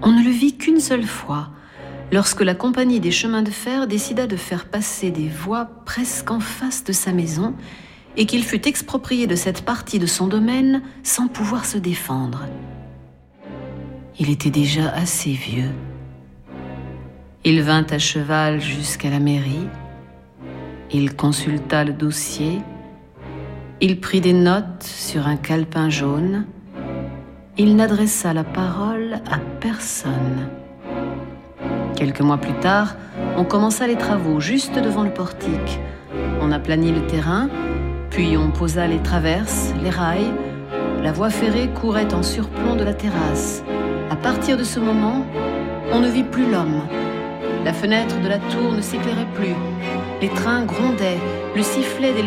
On ne le vit qu'une seule fois, lorsque la compagnie des chemins de fer décida de faire passer des voies presque en face de sa maison et qu'il fut exproprié de cette partie de son domaine sans pouvoir se défendre. Il était déjà assez vieux. Il vint à cheval jusqu'à la mairie. Il consulta le dossier. Il prit des notes sur un calepin jaune. Il n'adressa la parole à personne. Quelques mois plus tard, on commença les travaux juste devant le portique. On aplanit le terrain, puis on posa les traverses, les rails. La voie ferrée courait en surplomb de la terrasse. À partir de ce moment, on ne vit plus l'homme. La fenêtre de la tour ne s'éclairait plus. Les trains grondaient, le sifflet des